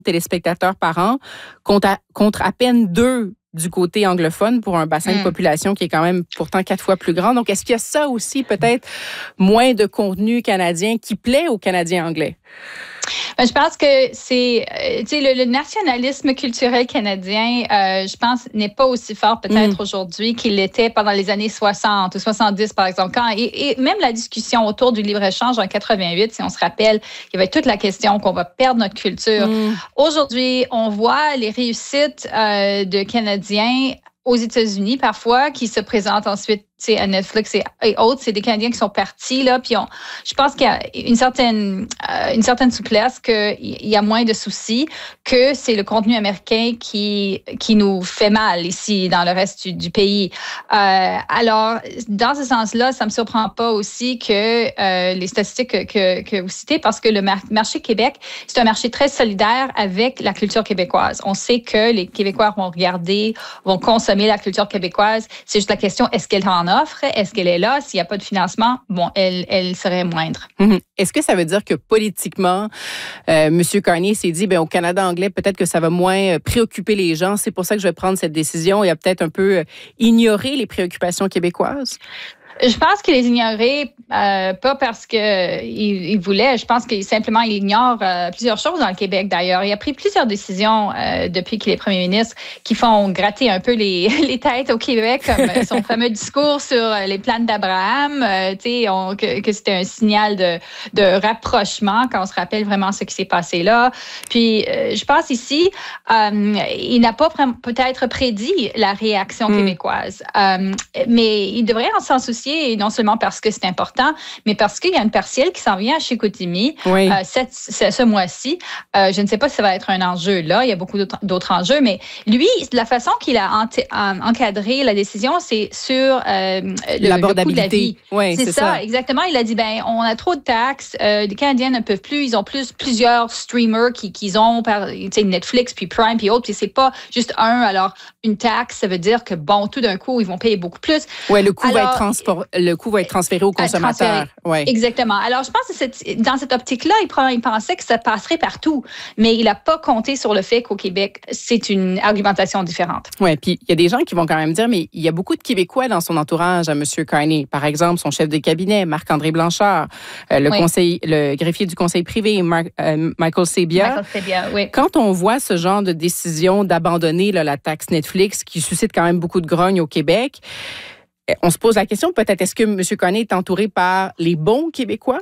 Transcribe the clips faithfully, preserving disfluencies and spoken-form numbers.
téléspectateurs par an, contre à, contre à peine deux du côté anglophone pour un bassin mmh. de population qui est quand même pourtant quatre fois plus grand. Donc, est-ce qu'il y a ça aussi, peut-être moins de contenu canadien qui plaît aux Canadiens anglais? Ben, je pense que c'est, tu sais, le, le nationalisme culturel canadien, euh, je pense, n'est pas aussi fort peut-être mmh. aujourd'hui qu'il l'était pendant les années soixante ou soixante-dix, par exemple. Quand, et, et même la discussion autour du libre-échange en quatre-vingt-huit, si on se rappelle, il y avait toute la question qu'on va perdre notre culture. Mmh. Aujourd'hui, on voit les réussites euh, de Canadiens aux États-Unis parfois qui se présentent ensuite à Netflix et, et autres. C'est des Canadiens qui sont partis, là, puis on, je pense qu'il y a une certaine, euh, une certaine souplesse, qu'il y a moins de soucis, que c'est le contenu américain qui, qui nous fait mal ici, dans le reste du, du pays. Euh, alors, dans ce sens-là, ça ne me surprend pas aussi que euh, les statistiques que, que, que vous citez, parce que le mar- marché Québec, c'est un marché très solidaire avec la culture québécoise. On sait que les Québécois vont regarder, vont consommer la culture québécoise. C'est juste la question, est-ce qu'elle en offre? Est-ce qu'elle est là? S'il n'y a pas de financement, bon, elle, elle serait moindre. Mm-hmm. Est-ce que ça veut dire que politiquement, euh, M. Carney s'est dit, bien, au Canada anglais, peut-être que ça va moins préoccuper les gens. C'est pour ça que je vais prendre cette décision et a peut-être un peu ignoré les préoccupations québécoises? Je pense qu'il les ignorait, euh, pas parce qu'il il voulait. Je pense qu'il simplement il ignore euh, plusieurs choses dans le Québec, d'ailleurs. Il a pris plusieurs décisions euh, depuis qu'il est premier ministre qui font gratter un peu les, les têtes au Québec, comme son fameux discours sur les plans d'Abraham, euh, tu sais, que, que c'était un signal de, de rapprochement quand on se rappelle vraiment ce qui s'est passé là. Puis, euh, je pense ici, euh, il n'a pas peut-être prédit la réaction mmh. québécoise, euh, mais il devrait s'en soucier. Et non seulement parce que c'est important, mais parce qu'il y a une partielle qui s'en vient à Chicoutimi oui. euh, cette, ce, ce mois-ci. Euh, je ne sais pas si ça va être un enjeu là. Il y a beaucoup d'autres, d'autres enjeux, mais lui, la façon qu'il a ent- encadré la décision, c'est sur euh, le, l'abordabilité. Le coût de la vie. Oui, c'est, c'est ça, ça, exactement. Il a dit, ben, on a trop de taxes. Euh, les Canadiens ne peuvent plus. Ils ont plus plusieurs streamers qui, qu'ils ont par Netflix, puis Prime, puis autres. Puis c'est pas juste un. Alors, une taxe, ça veut dire que, bon, tout d'un coup, ils vont payer beaucoup plus. Oui, le coût Alors, va être transport. Le coût va être transféré aux consommateurs. Ouais. Exactement. Alors, je pense que cette, dans cette optique-là, il, il pensait que ça passerait partout, mais il n'a pas compté sur le fait qu'au Québec, c'est une argumentation différente. Oui, puis il y a des gens qui vont quand même dire, mais il y a beaucoup de Québécois dans son entourage à M. Carney. Par exemple, son chef de cabinet, Marc-André Blanchard, euh, le, oui. conseil, le greffier du conseil privé, Marc, euh, Michael Sabia. Michael Sabia, oui. Quand on voit ce genre de décision d'abandonner là, la taxe Netflix, qui suscite quand même beaucoup de grogne au Québec, on se pose la question, peut-être, est-ce que M. Carney est entouré par les bons Québécois?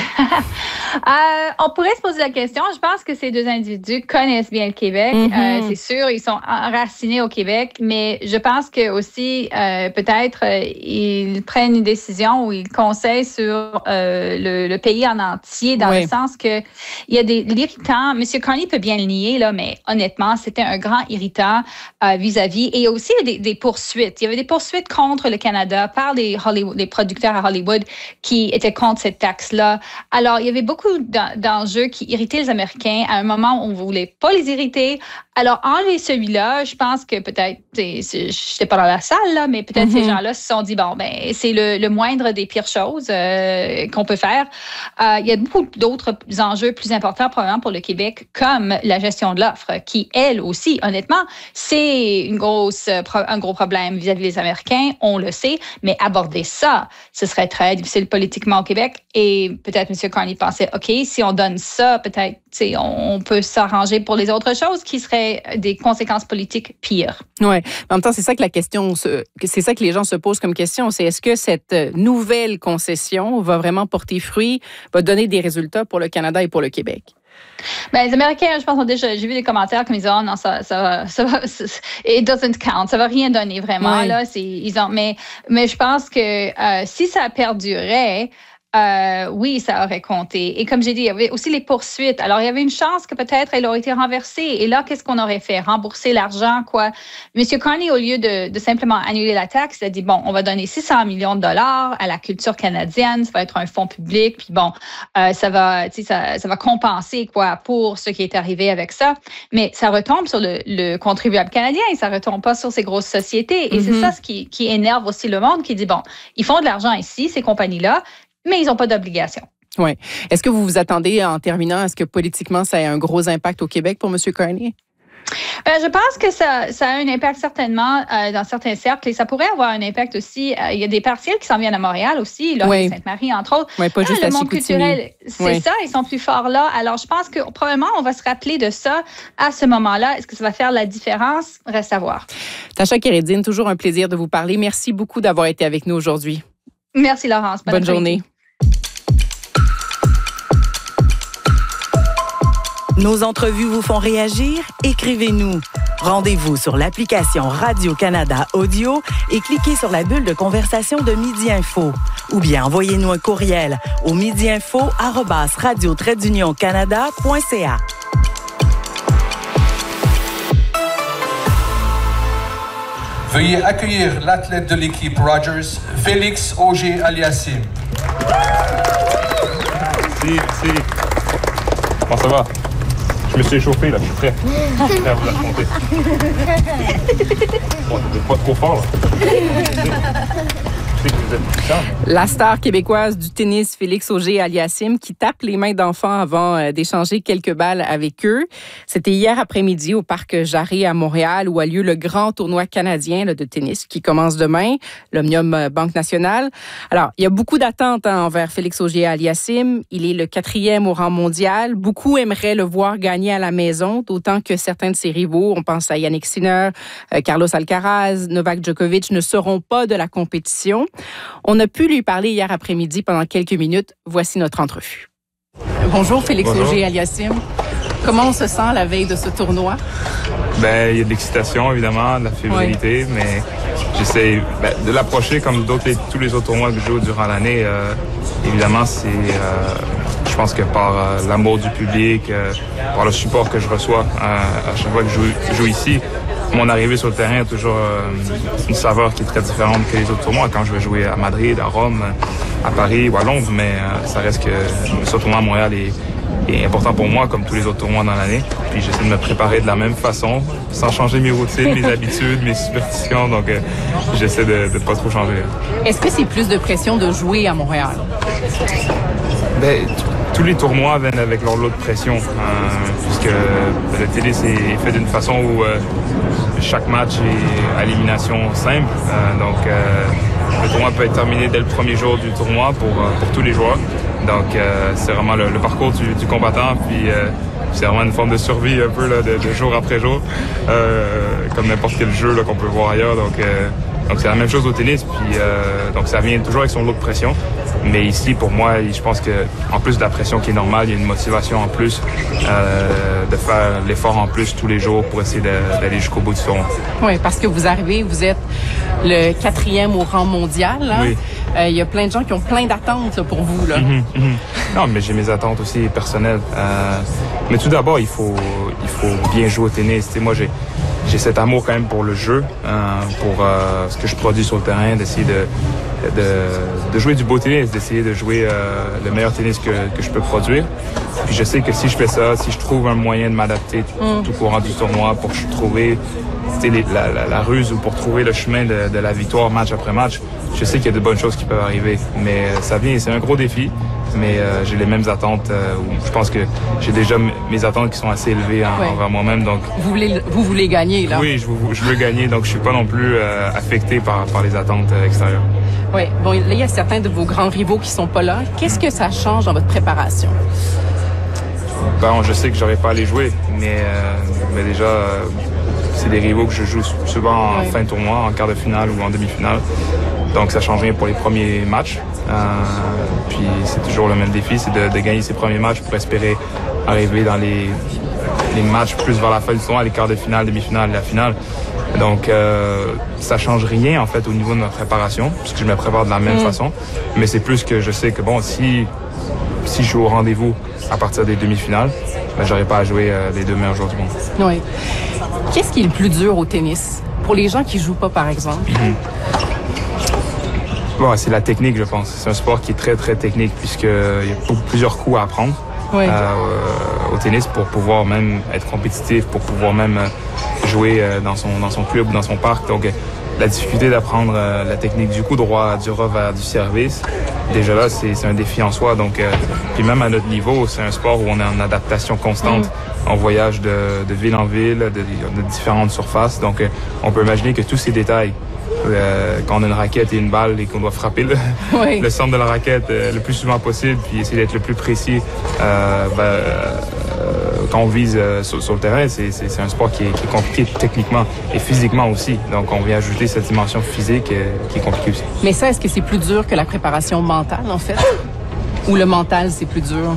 euh, on pourrait se poser la question. Je pense que ces deux individus connaissent bien le Québec. Mm-hmm. Euh, c'est sûr, ils sont enracinés au Québec, mais je pense que aussi euh, peut-être euh, ils prennent une décision ou ils conseillent sur euh, le, le pays en entier, dans oui. le sens que il y a des l'irritant. M. Carney peut bien le nier là, mais honnêtement, c'était un grand irritant euh, vis-à-vis. Et il y a aussi des, des poursuites. Il y avait des poursuites contre le Canada par les Hollywood, les producteurs à Hollywood qui étaient contre cette taxe-là. Alors, il y avait beaucoup d'enjeux qui irritaient les Américains. À un moment, on ne voulait pas les irriter. Alors, enlever celui-là, je pense que peut-être, je n'étais pas dans la salle, là, mais peut-être mm-hmm. ces gens-là se sont dit, bon, ben c'est le, le moindre des pires choses euh, qu'on peut faire. Euh, il y a beaucoup d'autres enjeux plus importants, probablement, pour le Québec, comme la gestion de l'offre, qui, elle aussi, honnêtement, c'est une grosse, un gros problème vis-à-vis des Américains, on le sait, mais aborder ça, ce serait très difficile politiquement au Québec. Et peut-être M. Carney pensait, OK, si on donne ça, peut-être on peut s'arranger pour les autres choses qui seraient des conséquences politiques pires. Oui. En même temps, c'est ça que la question, c'est ça que les gens se posent comme question, c'est est-ce que cette nouvelle concession va vraiment porter fruit, va donner des résultats pour le Canada et pour le Québec? Ben, les Américains, je pense, ont déjà, j'ai vu des commentaires comme ils disent, oh non, ça, ça va, ça va, it doesn't count, ça va rien donner vraiment, oui. là, c'est, ils ont, mais, mais je pense que euh, si ça perdurait, Euh, oui, ça aurait compté. Et comme j'ai dit, il y avait aussi les poursuites. Alors, il y avait une chance que peut-être elle aurait été renversée. Et là, qu'est-ce qu'on aurait fait? Rembourser l'argent, quoi? M. Carney, au lieu de, de simplement annuler la taxe, il a dit, bon, on va donner six cents millions de dollars à la culture canadienne. Ça va être un fonds public. Puis bon, euh, ça va, tu sais, ça, ça va compenser, quoi, pour ce qui est arrivé avec ça. Mais ça retombe sur le, le contribuable canadien et ça retombe pas sur ces grosses sociétés. Et mm-hmm. c'est ça ce qui, qui énerve aussi le monde, qui dit, bon, ils font de l'argent ici, ces compagnies-là, mais ils n'ont pas d'obligation. Oui. Est-ce que vous vous attendez, en terminant, à ce que politiquement, ça ait un gros impact au Québec pour M. Carney? Ben, je pense que ça, ça a un impact certainement euh, dans certains cercles et ça pourrait avoir un impact aussi. Euh, il y a des partiels qui s'en viennent à Montréal aussi, là, oui. Sainte-Marie, entre autres. Oui, pas juste ah, le à monde culturel, c'est oui. ça, ils sont plus forts là. Alors, je pense que probablement, on va se rappeler de ça à ce moment-là. Est-ce que ça va faire la différence? Reste à voir. Tacha Kérédine, toujours un plaisir de vous parler. Merci beaucoup d'avoir été avec nous aujourd'hui. Merci, Laurence. Bonne, Bonne journée. Nos entrevues vous font réagir? Écrivez-nous. Rendez-vous sur l'application Radio-Canada Audio et cliquez sur la bulle de conversation de Midi Info. Ou bien envoyez-nous un courriel au midiinfo arobase radio trait d'union canada point c a. Veuillez accueillir l'athlète de l'équipe Rogers, Félix Auger-Aliassime. Merci, merci. Comment ça va? Je me suis échauffé, là, je suis prêt. Je suis prêt à vous affronter. Bon, vous n'êtes pas trop fort, là. Je sais que vous êtes puissant. La star québécoise du tennis, Félix Auger-Aliassime, qui tape les mains d'enfants avant euh, d'échanger quelques balles avec eux. C'était hier après-midi au Parc Jarry à Montréal où a lieu le grand tournoi canadien là, de tennis qui commence demain, l'Omnium Banque Nationale. Alors, il y a beaucoup d'attentes hein, envers Félix Auger-Aliassime. Il est le quatrième au rang mondial. Beaucoup aimeraient le voir gagner à la maison, d'autant que certains de ses rivaux, on pense à Yannick Sinner, euh, Carlos Alcaraz, Novak Djokovic, ne seront pas de la compétition. On a pu lui parler hier après-midi pendant quelques minutes. Voici notre entrevue. Bonjour Félix Auger-Aliassime. Comment on se sent la veille de ce tournoi? Ben, il y a de l'excitation, évidemment, de la fébrilité, oui. Mais j'essaie ben, de l'approcher comme d'autres, tous les autres tournois que je joue durant l'année. Euh, évidemment, c'est, euh, je pense que par euh, l'amour du public, euh, par le support que je reçois euh, à chaque fois que je joue, je joue ici, mon arrivée sur le terrain a toujours euh, une saveur qui est très différente que les autres tournois. Quand je vais jouer à Madrid, à Rome, à Paris ou à Londres, mais euh, ça reste que ce tournoi à Montréal est, est important pour moi, comme tous les autres tournois dans l'année. Puis j'essaie de me préparer de la même façon, sans changer mes routines, mes habitudes, mes superstitions. Donc euh, j'essaie de ne pas trop changer. Est-ce que c'est plus de pression de jouer à Montréal? Ben, tous les tournois viennent avec leur lot de pression, euh, puisque le tennis est fait d'une façon où euh, chaque match est à élimination simple. Euh, donc, euh, le tournoi peut être terminé dès le premier jour du tournoi pour, euh, pour tous les joueurs. Donc, euh, c'est vraiment le, le parcours du, du combattant. Puis, euh, c'est vraiment une forme de survie un peu là, de, de jour après jour, euh, comme n'importe quel jeu là, qu'on peut voir ailleurs. Donc, euh, donc, c'est la même chose au tennis. Puis, euh, donc, ça vient toujours avec son lot de pression. Mais ici, pour moi, je pense que en plus de la pression qui est normale, il y a une motivation en plus euh, de faire l'effort en plus tous les jours pour essayer de, d'aller jusqu'au bout du tournoi. Oui, parce que vous arrivez, vous êtes le quatrième au rang mondial. Hein? Oui. Euh, il y a plein de gens qui ont plein d'attentes là, pour vous. Là. Mm-hmm, mm-hmm. Non, mais j'ai mes attentes aussi personnelles. Euh, mais tout d'abord, il faut, il faut bien jouer au tennis. T'sais, moi, j'ai, j'ai cet amour quand même pour le jeu, euh, pour euh, ce que je produis sur le terrain, d'essayer de De, de jouer du beau tennis, d'essayer de jouer euh, le meilleur tennis que, que je peux produire. Puis je sais que si je fais ça, si je trouve un moyen de m'adapter mm. tout au courant du tournoi pour trouver les, la, la, la ruse ou pour trouver le chemin de, de la victoire match après match, je sais qu'il y a de bonnes choses qui peuvent arriver. Mais euh, ça vient, c'est un gros défi, mais euh, j'ai les mêmes attentes. Euh, je pense que j'ai déjà m- mes attentes qui sont assez élevées en, ouais. envers moi-même. Donc, vous voulez, vous voulez gagner, là? Oui, je, je veux gagner, donc je suis pas non plus euh, affecté par, par les attentes euh, extérieures. Oui, bon, là, il y a certains de vos grands rivaux qui sont pas là. Qu'est-ce que ça change dans votre préparation? Bon, je sais que j'aurais pas à les jouer, mais, euh, mais déjà, euh, c'est des rivaux que je joue souvent en oui. fin de tournoi, en quart de finale ou en demi-finale. Donc, ça change rien pour les premiers matchs. Euh, puis, c'est toujours le même défi, c'est de, de gagner ces premiers matchs pour espérer arriver dans les, les matchs plus vers la fin du tournoi, les quarts de finale, demi-finale, la finale. Donc, euh, ça change rien, en fait, au niveau de ma préparation, puisque je me prépare de la même mmh. façon. Mais c'est plus que je sais que, bon, si, si je joue au rendez-vous à partir des demi-finales, ben, j'aurais pas à jouer euh, les deux meilleurs joueurs du monde. Oui. Qu'est-ce qui est le plus dur au tennis? Pour les gens qui jouent pas, par exemple? Mmh. Bon, c'est la technique, je pense. C'est un sport qui est très, très technique, puisqu'il y a plusieurs coups à apprendre. Oui. Euh, au tennis pour pouvoir même être compétitif, pour pouvoir même jouer dans son dans son club, dans son parc. Donc la difficulté d'apprendre euh, la technique du coup droit, du revers, du service, déjà là, c'est, c'est un défi en soi. Donc, euh, puis même à notre niveau, c'est un sport où on est en adaptation constante. Mm. On voyage de, de ville en ville, de, de différentes surfaces. Donc, euh, on peut imaginer que tous ces détails, euh, quand on a une raquette et une balle et qu'on doit frapper le, oui. le centre de la raquette euh, le plus souvent possible, puis essayer d'être le plus précis, euh, ben, euh, quand on vise euh, sur, sur le terrain, c'est, c'est, c'est un sport qui est, qui est compliqué techniquement et physiquement aussi. Donc, on vient ajouter cette dimension physique euh, qui est compliquée aussi. Mais ça, est-ce que c'est plus dur que la préparation mentale, en fait? Ou le mental, c'est plus dur?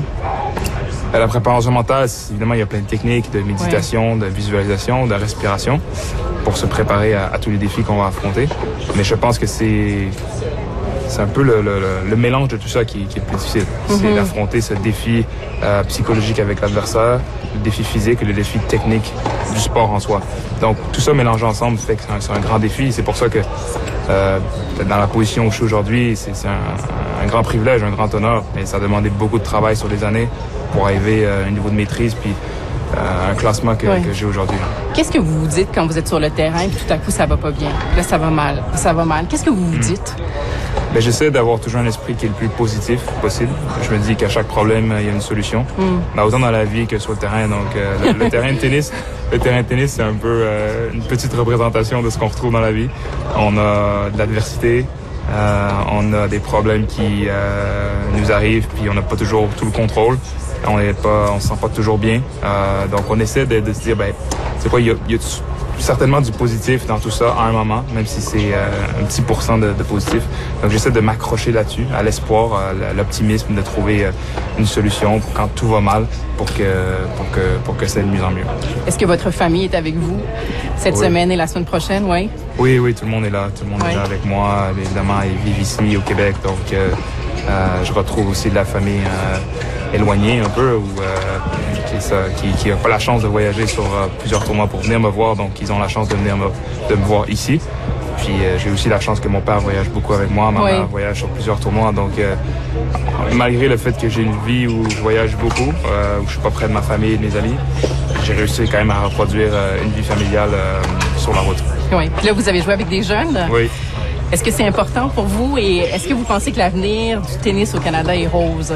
La préparation mentale, évidemment, il y a plein de techniques de méditation, ouais. de visualisation, de respiration pour se préparer à, à tous les défis qu'on va affronter. Mais je pense que c'est... C'est un peu le, le, le mélange de tout ça qui, qui est le plus difficile. Mm-hmm. C'est d'affronter ce défi euh, psychologique avec l'adversaire, le défi physique et le défi technique du sport en soi. Donc, tout ça mélangé ensemble fait que c'est un, c'est un grand défi. C'est pour ça que euh, dans la position où je suis aujourd'hui, c'est, c'est un, un grand privilège, un grand honneur. Mais ça a demandé beaucoup de travail sur les années pour arriver à un niveau de maîtrise puis euh, un classement que, oui. que j'ai aujourd'hui. Qu'est-ce que vous vous dites quand vous êtes sur le terrain et tout à coup, ça va pas bien? Là, ça va mal. Ça va mal. Qu'est-ce que vous vous mm. dites? Ben, j'essaie d'avoir toujours un esprit qui est le plus positif possible. Je me dis qu'à chaque problème, il y a une solution. Mm. Ben, autant dans la vie que sur le terrain. Donc, euh, le, le terrain de tennis, le terrain de tennis, c'est un peu euh, une petite représentation de ce qu'on retrouve dans la vie. On a de l'adversité, euh, on a des problèmes qui euh, nous arrivent, puis on n'a pas toujours tout le contrôle. On est pas, on se sent pas toujours bien. Euh, donc, on essaie de, de se dire, ben, c'est quoi, il y a, il y a certainement du positif dans tout ça à un moment, même si c'est euh, un petit pourcent de, de positif. Donc, j'essaie de m'accrocher là-dessus, à l'espoir, à l'optimisme de trouver euh, une solution pour quand tout va mal, pour que, pour que, pour que c'est de mieux en mieux. Est-ce que votre famille est avec vous cette oui. semaine et la semaine prochaine, oui? Oui, oui, tout le monde est là. Tout le monde oui. est là avec moi. Évidemment, ils vivent ici au Québec, donc euh, euh, je retrouve aussi de la famille euh, éloignée un peu, ou euh, qui n'a pas la chance de voyager sur euh, plusieurs tournois pour venir me voir, donc ils ont la chance de venir me, de me voir ici. Puis euh, j'ai aussi la chance que mon père voyage beaucoup avec moi, ma oui. mère voyage sur plusieurs tournois, donc euh, malgré le fait que j'ai une vie où je voyage beaucoup, euh, où je suis pas près de ma famille et de mes amis, j'ai réussi quand même à reproduire euh, une vie familiale euh, sur la route. Oui. Puis là, vous avez joué avec des jeunes? Oui. Est-ce que c'est important pour vous et est-ce que vous pensez que l'avenir du tennis au Canada est rose?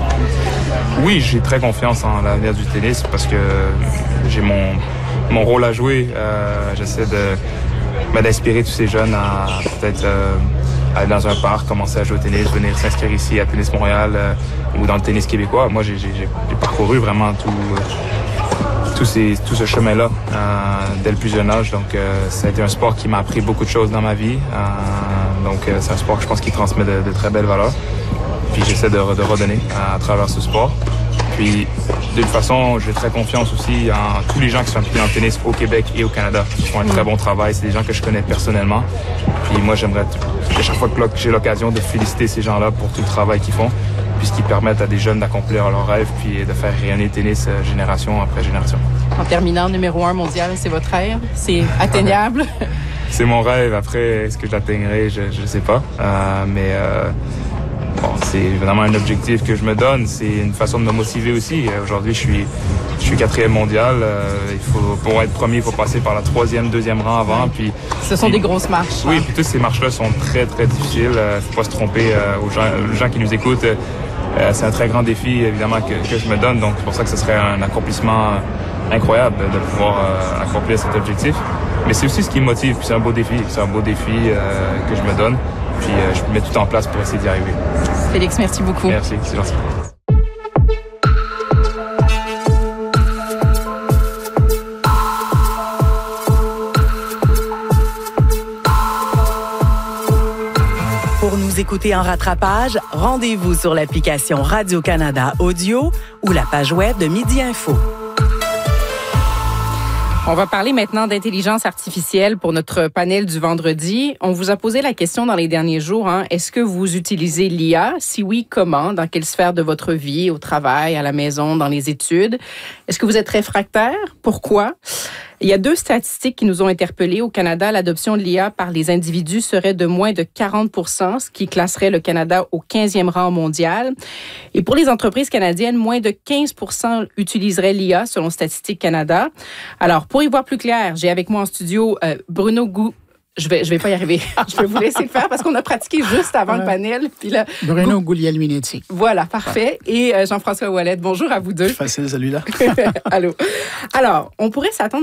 Oui, j'ai très confiance en l'avenir du tennis parce que j'ai mon, mon rôle à jouer. Euh, j'essaie de, ben, d'inspirer tous ces jeunes à peut-être euh, aller dans un parc, commencer à jouer au tennis, venir s'inscrire ici à Tennis Montréal euh, ou dans le tennis québécois. Moi, j'ai, j'ai, j'ai parcouru vraiment tout, euh, tout, ces, tout ce chemin-là euh, dès le plus jeune âge. Donc, euh, ça a été un sport qui m'a appris beaucoup de choses dans ma vie. Euh, donc, euh, c'est un sport que je pense qui transmet de, de très belles valeurs. Puis j'essaie de, de redonner à, à travers ce sport. Puis d'une façon, j'ai très confiance aussi en tous les gens qui sont impliqués dans le tennis au Québec et au Canada. Ils font un très bon travail. C'est des gens que je connais personnellement. Puis moi, j'aimerais à chaque fois que j'ai l'occasion de féliciter ces gens-là pour tout le travail qu'ils font, puisqu'ils permettent à des jeunes d'accomplir leurs rêves puis de faire rayonner le tennis génération après génération. En terminant, numéro un mondial, c'est votre rêve? C'est atteignable? C'est mon rêve. Après, est-ce que je l'atteindrai? Je ne sais pas. Euh, mais... Euh, Bon, c'est évidemment un objectif que je me donne. C'est une façon de me motiver aussi. Aujourd'hui, je suis, je suis quatrième mondial. Euh, il faut, pour être premier, il faut passer par la troisième, deuxième rang avant. Puis, Ce sont puis, des grosses marches. Oui, puis toutes ces marches-là sont très, très difficiles. Il ne faut pas se tromper euh, aux, gens, aux gens qui nous écoutent. Euh, c'est un très grand défi, évidemment, que, que je me donne. Donc, c'est pour ça que ce serait un accomplissement incroyable de pouvoir euh, accomplir cet objectif. Mais c'est aussi ce qui me motive. Puis c'est un beau défi. C'est un beau défi euh, que je me donne. Puis euh, je mets tout en place pour essayer d'y arriver. Félix, merci beaucoup. Merci, c'est gentil. Pour nous écouter en rattrapage, rendez-vous sur l'application Radio-Canada Audio ou la page web de Midi Info. On va parler maintenant d'intelligence artificielle pour notre panel du vendredi. On vous a posé la question dans les derniers jours, hein, est-ce que vous utilisez l'I A? Si oui, comment? Dans quelle sphère de votre vie? Au travail, à la maison, dans les études? Est-ce que vous êtes réfractaire? Pourquoi? Il y a deux statistiques qui nous ont interpellés. Au Canada, l'adoption de l'I A par les individus serait de moins de quarante pour cent, ce qui classerait le Canada au quinzième rang mondial. Et pour les entreprises canadiennes, moins de quinze pour cent utiliseraient l'I A, selon Statistique Canada. Alors, pour y voir plus clair, j'ai avec moi en studio euh, Bruno Gou... Je vais, je vais pas y arriver. Je vais vous laisser le faire parce qu'on a pratiqué juste avant ouais. le panel. Puis là, Bruno Guglielminetti. Voilà, parfait. Ouais. Et euh, Jean-François Ouellet, bonjour à vous deux. Facile, celui-là. Allô. Alors, on pourrait s'attendre